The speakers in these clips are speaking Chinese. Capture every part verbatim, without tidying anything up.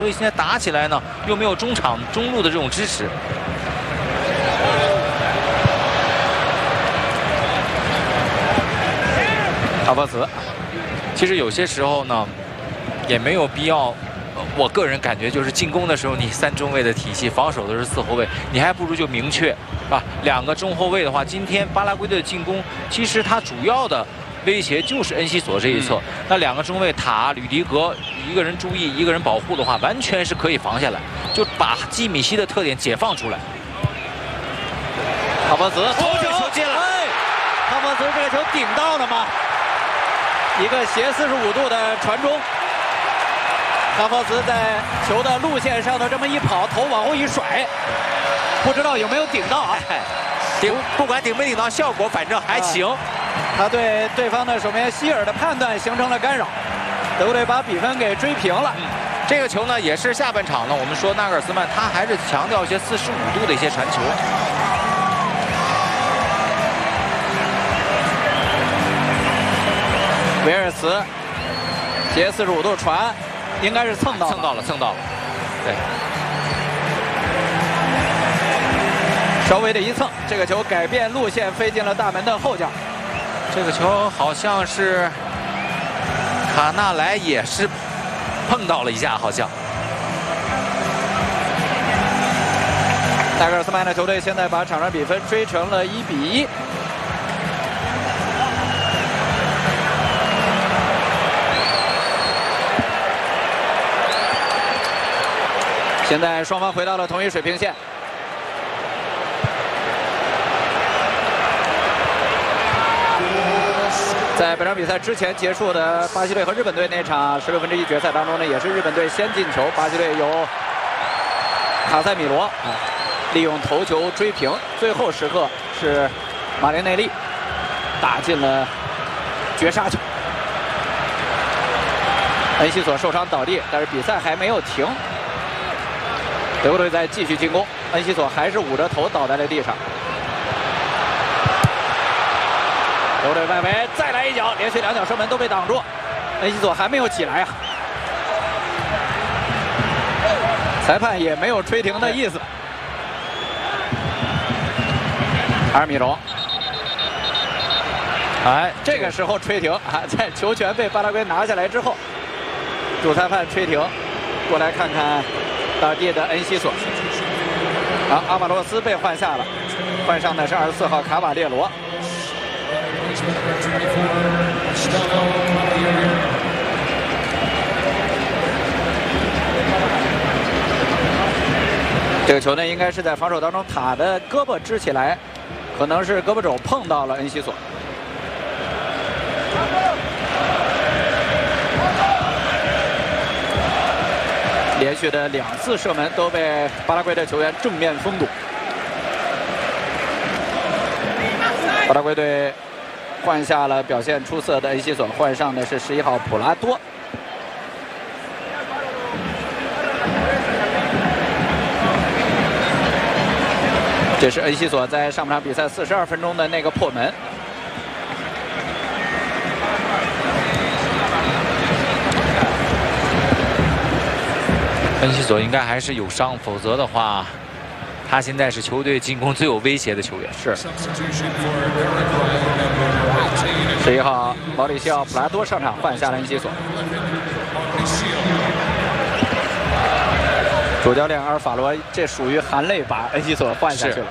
所以现在打起来呢，又没有中场中路的这种支持。卡波茨，其实有些时候呢，也没有必要。 我个人感觉就是进攻的时候，你三中卫的体系，防守的是四后卫，你还不如就明确啊，两个中后卫的话，今天巴拉圭队的进攻其实它主要的威胁就是恩西索这一侧。嗯、那两个中卫塔、吕迪格，一个人注意，一个人保护的话，完全是可以防下来，就把基米希的特点解放出来。 卡波茨头球球进了， 哎，卡波茨这个球顶到了吗？一个斜四十五度的传中。 卡波茨在球的路线上头这么一跑，头往后一甩，不知道有没有顶到啊？ 顶，不管顶没顶到，效果反正还行。啊、 他对对方的守门员希尔的判断形成了干扰，德国队把比分给追平了。 嗯、这个球呢，也是下半场呢，我们说纳格尔斯曼他还是强调一些四十五度的一些传球。 维尔茨斜四十五度传。 应该是蹭到了， 蹭到了，蹭到了，对， 稍微的一蹭，这个球改变路线飞进了大门的后角。 这个球好像是卡纳莱也是碰到了一下，好像。 纳格尔斯曼的球队现在把场上比分追成了一比一。 现在双方回到了同一水平线。在本场比赛之前结束的巴西队和日本队那场十六分之一决赛当中呢，也是日本队先进球，巴西队由卡塞米罗啊利用头球追平，最后时刻是马林内利打进了绝杀球。恩西索受伤倒地，但是比赛还没有停。 德国队在继续进攻，恩西索还是捂着头倒在了地上。德国队外围再来一脚，连续两脚射门都被挡住，恩西索还没有起来啊！裁判也没有吹停的意思。阿尔米隆，哎，这个时候吹停啊，在球权被巴拉圭拿下来之后，主裁判吹停，过来看看。 当地的恩西索，啊，阿马洛斯被换下了，换上的是二十四号卡瓦列罗。这个球呢，应该是在防守当中，塔的胳膊支起来，可能是胳膊肘碰到了恩西索。 连续的两次射门都被巴拉圭的球员正面封堵。巴拉圭队换下了表现出色的恩西索，换上的是十一号普拉多。这是恩西索在上半场比赛四十二分钟的那个破门。 恩西索应该还是有伤，否则的话，他现在是球队进攻最有威胁的球员。 是。十一号毛里西奥·普拉多上场换下了恩西索。主教练阿尔法罗，这属于含泪把恩西索换下去了。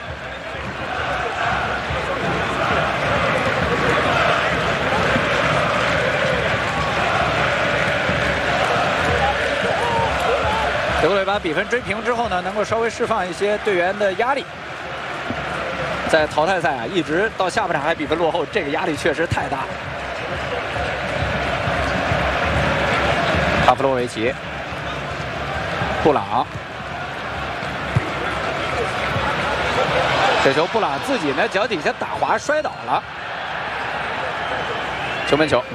德国队把比分追平之后呢，能够稍微释放一些队员的压力。在淘汰赛啊，一直到下半场还比分落后，这个压力确实太大了。帕夫洛维奇、布朗，这球布朗自己呢脚底下打滑摔倒了，球门球。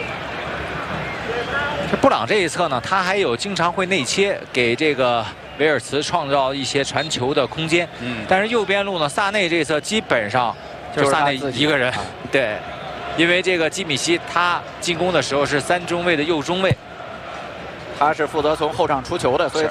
这布朗这一侧呢，他还有经常会内切，给这个维尔茨创造一些传球的空间。嗯，但是右边路呢，萨内这一侧基本上就是萨内一个人。对，因为这个基米希他进攻的时候是三中卫的右中卫， 他是负责从后场出球的，所以。